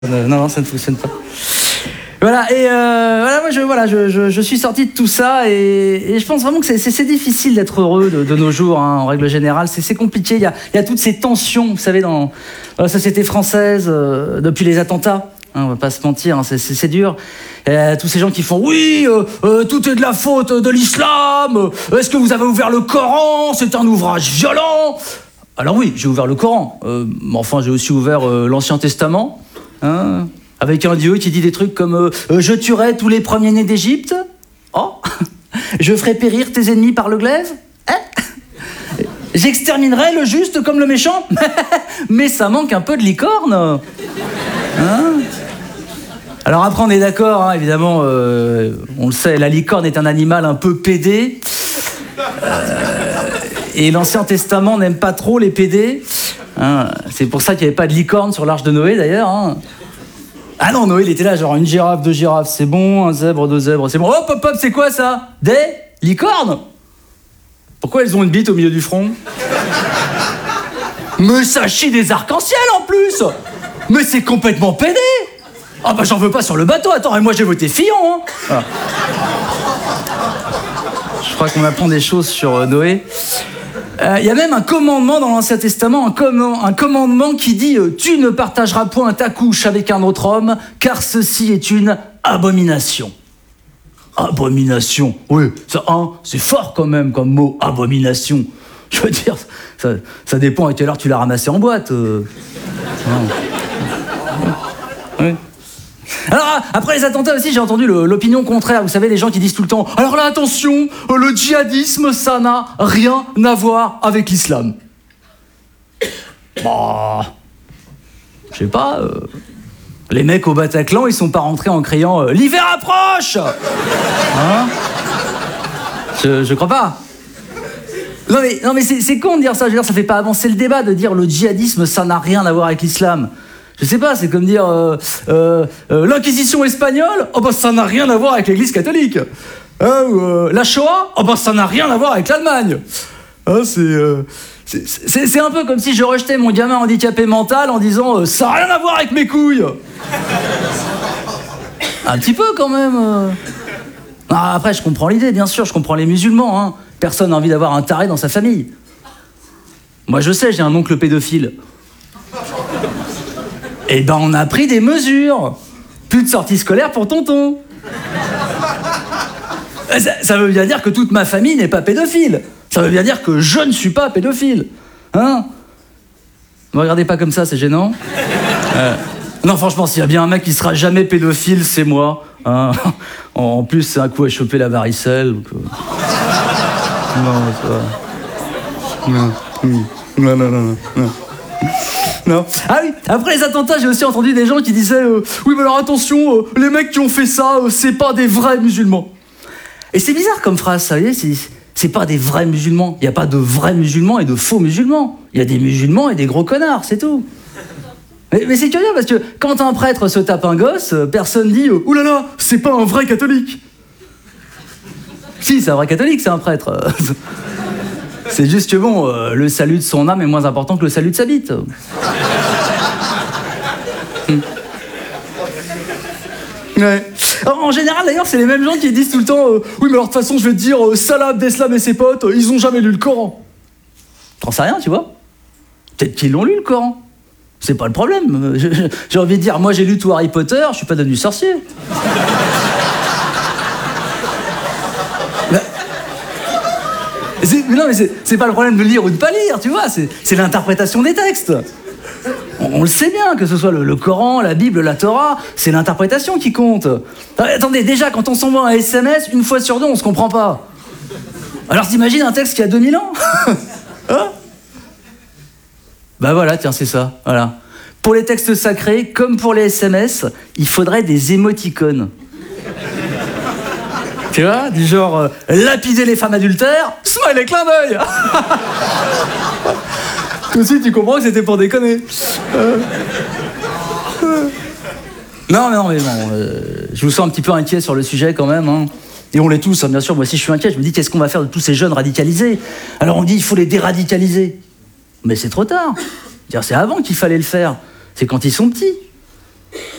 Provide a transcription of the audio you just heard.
Non, ça ne fonctionne pas. Voilà, et moi je suis sorti de tout ça et je pense vraiment que c'est difficile d'être heureux de nos jours, hein, en règle générale. C'est compliqué, il y a toutes ces tensions, vous savez, dans la société française, depuis les attentats. Hein, on va pas se mentir, hein, c'est dur. Tous ces gens qui font oui, tout est de la faute de l'islam. Est-ce que vous avez ouvert le Coran? C'est un ouvrage violent. Alors oui, j'ai ouvert le Coran. Mais enfin, j'ai aussi ouvert l'Ancien Testament. Hein, avec un Dieu qui dit des trucs comme je tuerai tous les premiers-nés d'Égypte. Oh, je ferai périr tes ennemis par le glaive. J'exterminerai le juste comme le méchant. Mais ça manque un peu de licorne. Hein? Alors après, on est d'accord, hein, évidemment, on le sait, la licorne est un animal un peu pédé. Et l'Ancien Testament n'aime pas trop les pédés. Hein, c'est pour ça qu'il n'y avait pas de licorne sur l'arche de Noé, d'ailleurs. Hein. Ah non, Noé, il était là, genre une girafe, deux girafes, c'est bon, un zèbre, deux zèbres, c'est bon. Hop, hop, hop, c'est quoi ça? Des licornes? Pourquoi elles ont une bite au milieu du front? Mais ça chie des arcs-en-ciel en plus! Mais c'est complètement pédé! Ah bah j'en veux pas sur le bateau, attends, et moi j'ai voté Fillon, hein. Voilà. Je crois qu'on apprend des choses sur Noé. Il y a même un commandement dans l'Ancien Testament, un commandement qui dit « Tu ne partageras point ta couche avec un autre homme, car ceci est une abomination. » Abomination, oui, ça, hein, c'est fort quand même comme mot, abomination. Je veux dire, ça dépend à quelle heure tu l'as ramassé en boîte. Oui. Alors, après les attentats aussi, j'ai entendu l'opinion contraire. Vous savez, les gens qui disent tout le temps « Alors là, attention, le djihadisme, ça n'a rien à voir avec l'islam. » Bah, je sais pas, les mecs au Bataclan, ils sont pas rentrés en criant « L'hiver approche !» Hein? Je crois pas. Non mais c'est con de dire ça, je veux dire, ça fait pas avancer le débat de dire « Le djihadisme, ça n'a rien à voir avec l'islam. » Je sais pas, c'est comme dire l'inquisition espagnole, oh bah ça n'a rien à voir avec l'église catholique. La Shoah, oh bah ça n'a rien à voir avec l'Allemagne. C'est un peu comme si je rejetais mon gamin handicapé mental en disant ça n'a rien à voir avec mes couilles. Un petit peu quand même. Ah, après je comprends l'idée, bien sûr, je comprends les musulmans. Hein. Personne n'a envie d'avoir un taré dans sa famille. Moi je sais, j'ai un oncle pédophile. Eh ben, on a pris des mesures. Plus de sortie scolaire pour tonton. Ça veut bien dire que toute ma famille n'est pas pédophile. Ça veut bien dire que je ne suis pas pédophile. Hein? Ne me regardez pas comme ça, c'est gênant. Non, franchement, s'il y a bien un mec qui sera jamais pédophile, c'est moi. Hein? En plus, c'est un coup à choper la varicelle. Donc, Non, c'est pas... Non. Non. Ah oui, après les attentats, j'ai aussi entendu des gens qui disaient oui, mais alors attention, les mecs qui ont fait ça, c'est pas des vrais musulmans. Et c'est bizarre comme phrase, ça, vous voyez, c'est pas des vrais musulmans. Il n'y a pas de vrais musulmans et de faux musulmans. Il y a des musulmans et des gros connards, c'est tout. Mais c'est curieux parce que quand un prêtre se tape un gosse, personne dit ouh là là, c'est pas un vrai catholique. Si, c'est un vrai catholique, c'est un prêtre. C'est juste que bon, le salut de son âme est moins important que le salut de sa bite. Ouais. Alors, en général, d'ailleurs, c'est les mêmes gens qui disent tout le temps oui, mais alors de toute façon, je vais te dire, Salah Abdeslam et ses potes, ils ont jamais lu le Coran. T'en sais rien, tu vois? Peut-être qu'ils l'ont lu, le Coran. C'est pas le problème. J'ai envie de dire, moi, j'ai lu tout Harry Potter, je suis pas devenu sorcier. Non, mais c'est pas le problème de lire ou de pas lire, tu vois, c'est l'interprétation des textes. On le sait bien, que ce soit le Coran, la Bible, la Torah, c'est l'interprétation qui compte. Attendez, déjà, quand on s'envoie un SMS, une fois sur deux, on se comprend pas. Alors t'imagines un texte qui a 2000 ans? Hein? Bah voilà, tiens, c'est ça, voilà. Pour les textes sacrés, comme pour les SMS, il faudrait des émoticônes. Tu vois, du genre lapider les femmes adultères, smile et clin d'œil. Tout de suite, tu comprends que c'était pour déconner. Non, mais bon, je vous sens un petit peu inquiet sur le sujet quand même. Hein. Et on l'est tous, hein, bien sûr. Moi aussi, je suis inquiet. Je me dis, qu'est-ce qu'on va faire de tous ces jeunes radicalisés? Alors on dit, il faut les déradicaliser. Mais c'est trop tard. C'est avant qu'il fallait le faire. C'est quand ils sont petits.